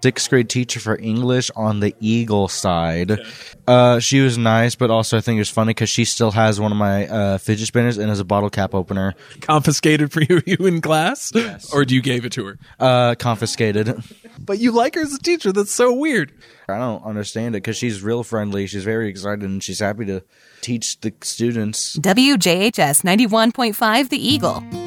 sixth grade teacher for English on the Eagle side. She was nice, but also I think it was funny because she still has one of my fidget spinners and has a bottle cap opener. Confiscated for you in class? Yes. Or you gave it to her? Confiscated. But you like her as a teacher. That's so weird. I don't understand it because she's real friendly. She's very excited and she's happy to teach the students. WJHS 91.5 The Eagle.